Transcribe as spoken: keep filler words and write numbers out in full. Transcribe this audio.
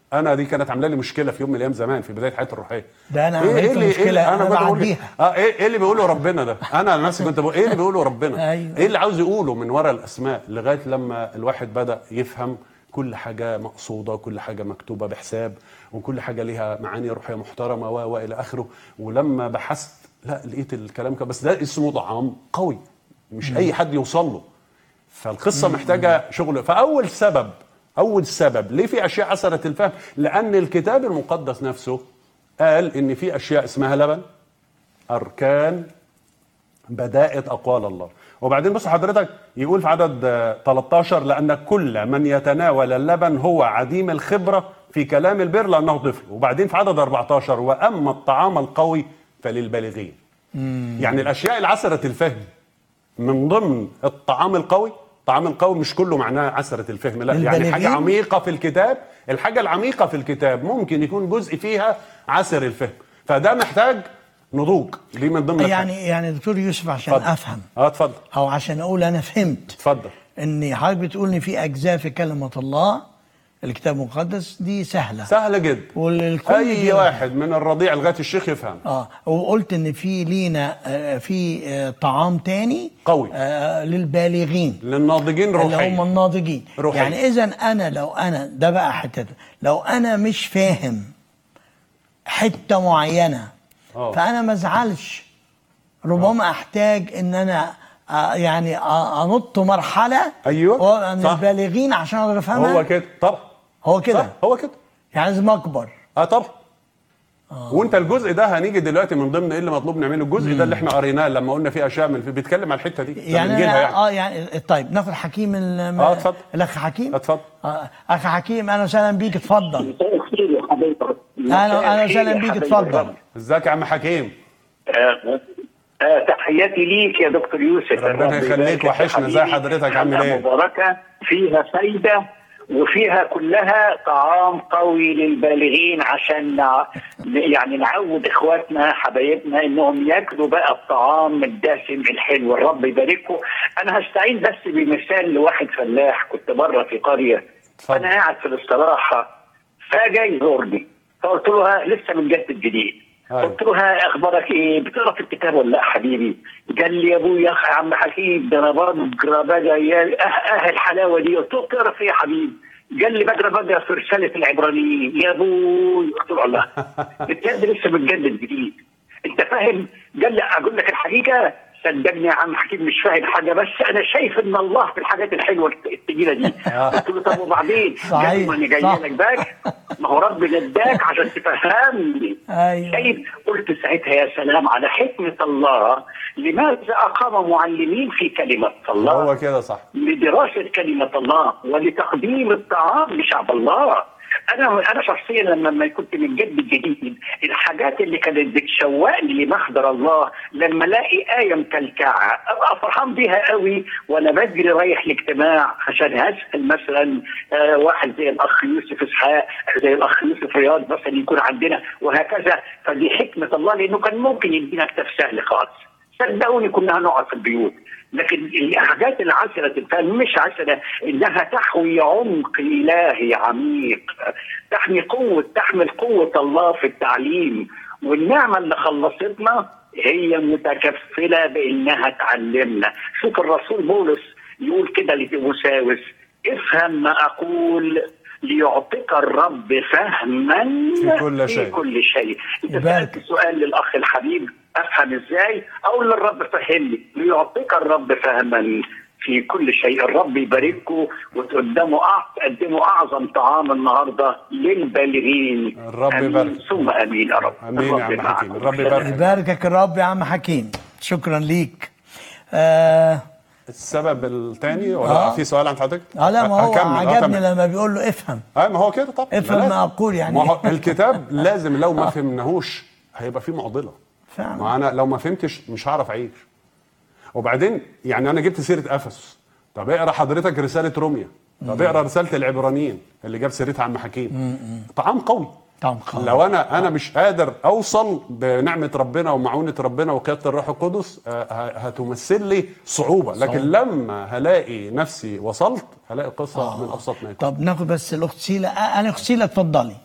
انا دي كانت عامله لي مشكله في يوم من الايام زمان في بدايه حياتي الروحيه. ده انا ايه عملت اللي مشكله إيه انا انا بقول بعديها. اه ايه ايه اللي بيقوله ربنا ده؟ انا نفسي كنت بقول ايه اللي بيقوله ربنا؟ أيوة. ايه اللي عاوز يقوله من وراء الاسماء؟ لغايه لما الواحد بدا يفهم كل حاجه مقصوده، كل حاجه مكتوبه بحساب، وكل حاجه ليها معاني روحيه محترمه و والى اخره. ولما بحثت لا لقيت الكلام كده، بس ده اسمه طعام قوي مش م. اي حد يوصل له. فالقصه م. محتاجه شغل. فاول سبب اول سبب ليه في اشياء عسره الفهم، لان الكتاب المقدس نفسه قال ان في اشياء اسمها لبن، اركان، بدائت اقوال الله. وبعدين بص حضرتك يقول في عدد ثلاثة عشر لان كل من يتناول اللبن هو عديم الخبره في كلام البر لانه طفل. وبعدين في عدد أربعة عشر واما الطعام القوي فللبالغين. مم. يعني الاشياء العسره الفهم من ضمن الطعام القوي. الطعام القوي مش كله معناه عسره الفهم، لا، يعني حاجه عميقه في الكتاب. الحاجه العميقه في الكتاب ممكن يكون جزء فيها عسر الفهم، فده محتاج نضوج. دي من ضمن يعني الحاجة. يعني دكتور يوسف عشان فضل. افهم اه اتفضل، او عشان اقول انا فهمت، اتفضل. ان حضرتك بتقول ان في اجزاء في كلمه الله الكتاب المقدس دي سهله سهله جدا، والكل اي واحد من الرضيع لغايه الشيخ يفهم. اه وقلت ان في لينا آه في آه طعام تاني قوي آه للبالغين، للناضجين روحيا، اللي هم الناضجين روحيا. يعني اذا انا لو انا ده بقى حتته، لو انا مش فاهم حته معينه أوه. فانا ما ازعلش، ربما أوه. احتاج ان انا آه يعني آه انط مرحله ايوه من البالغين عشان اقدر افهمها. هو كده طبعا، هو كده هو كده يعني لازم اكبر. اه طبعا. آه. وانت الجزء ده هنيجي دلوقتي من ضمن ايه اللي مطلوب نعمله. الجزء مم. ده اللي احنا قريناه لما قلنا فيه اشياء من بيتكلم على الحته دي يعني, يعني اه يعني طيب ناخد حكيم اه اتفضل الاخ حكيم. اتفضل آه اخ حكيم اهلا وسهلا بيك، اتفضل. خير يا حبيبي. اهلا اهلا وسهلا بيك، اتفضل. ازيك يا عم حكيم؟ آه. آه تحياتي ليك يا دكتور يوسف، ربنا يخليك، وحشنا. ازي حضرتك؟ عامل ايه؟ مباركه فيها فايده وفيها كلها طعام قوي للبالغين، عشان نع... يعني نعود اخواتنا حبايبنا انهم ياكلوا بقى الطعام الدسم الحلو. الرب يباركه. انا هستعين بس بمثال لواحد فلاح كنت بره في قريه، انا قاعد في الاستراحه فجاي يزورني، فقلت له لسه متجدد جديد. قلت له اخبارك ايه؟ بتقرا في الكتاب ولا لا حبيبي؟ قال لي يا ابويا يا عم حكيم ده انا بقرا بقى يا اه الحلاوه دي. قلت له بتقرا في ايه يا حبيبي؟ قال لي بقرا بقرا في رساله العبرانيين يا ابوي. قلت له الله بجد لسه متجدد جديد انت فاهم؟ قال لي اقول لك الحقيقه صدقني يا عم حكيم مش فاهم حاجه، بس انا شايف ان الله في الحاجات الحلوه الثقيله دي. قلت له طب وبعدين؟ قال لي ما انا جاي لك باك، ما هو رب جداك عشان تفهمني. ايوه طيب قلت ساعتها يا سلام على حكمه الله، لماذا اقام معلمين في كلمه الله؟ هو كده صح، لدراسه كلمه الله ولتقديم الطعام لشعب الله. انا انا شخصيا لما كنت من جد جديد، الحاجات اللي كانت بتشوقني لمحضر الله لما الاقي ايه مكلكعه ابقى فرحان بيها قوي، وانا بجري رايح الاجتماع عشان هسال مثلا آه واحد زي الاخ يوسف اسحاق، زي الاخ يوسف رياض مثلا يكون عندنا وهكذا. فدي حكمه الله، لانه كان ممكن يدينا كتاب سهل خالص. صدقوني كنا هنقعد في البيوت، لكن الحاجات العسرة الفهم مش عسرة، انها تحوي عمق الهي عميق، تحمي قوة تحمل قوة الله في التعليم. والنعمة اللي خلصتنا هي متكفلة بانها تعلمنا. شوف الرسول بولس يقول كده لتيموثاوس افهم ما اقول ليعطيك الرب فهما في كل شيء, في كل شيء. انت سألت سؤال للاخ الحبيب افهم ازاي؟ اقول للرب فهمني ليعطيك الرب فهما في كل شيء. الرب يبارككم وتقدموا تقدموا اعظم طعام النهارده للبالغين. الرب يبارك ثم امين يا رب. امين يا عم حكيم. الرب يبارك يباركك الرب يا عم حكيم، شكرا ليك. آه السبب الثاني ولا آه. في سؤال عند حضرتك؟ اه لا ما هو عجبني لما بيقول له افهم. اه ما هو كده طبعا، افهم ما اقول يعني. ما هو الكتاب لازم لو ما فهمناهوش هيبقى فيه معضله فعلا. ما انا لو ما فهمتش مش هعرف اعيش. وبعدين يعني انا جبت سيره افسس، طب اقرا حضرتك رساله روميا، طب اقرا رساله العبرانيين اللي جاب سيرتها عم حكيم. طعام قوي، طعام قوي. لو انا انا مش قادر اوصل بنعمه ربنا ومعونه ربنا وقياده الروح القدس هتمثل لي صعوبه، لكن صعوبة. لما هلاقي نفسي وصلت هلاقي قصه آه. من ابسط ما يكون. طب ناخد بس الاخت سيلا. انا اخت سيلا اتفضلي.